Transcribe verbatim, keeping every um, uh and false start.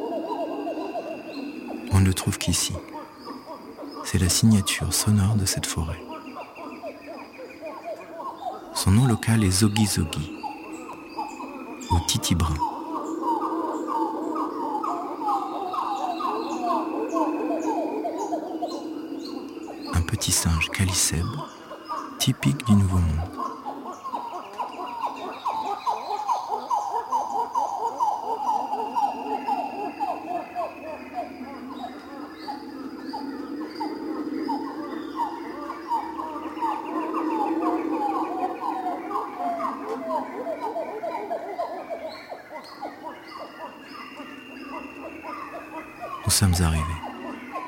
On ne le trouve qu'ici. C'est la signature sonore de cette forêt. Son nom local est Zogi Zogi, ou Titi Brun. Un petit singe calicèbe, typique du Nouveau Monde. Nous sommes arrivés.